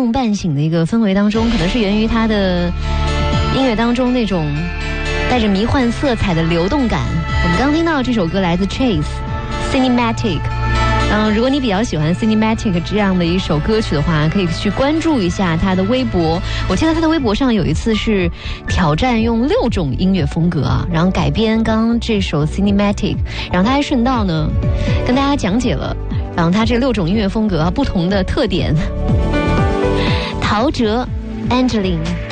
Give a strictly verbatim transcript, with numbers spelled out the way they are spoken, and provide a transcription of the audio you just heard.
梦半醒的一个氛围当中，可能是源于他的音乐当中那种带着迷幻色彩的流动感。我们刚听到这首歌来自 Chase Cinematic。嗯，如果你比较喜欢 Cinematic 这样的一首歌曲的话，可以去关注一下他的微博。我记得他的微博上有一次是挑战用六种音乐风格啊，然后改编刚刚这首 Cinematic， 然后他还顺道呢跟大家讲解了，然后他这六种音乐风格啊不同的特点。陶喆 Angeline。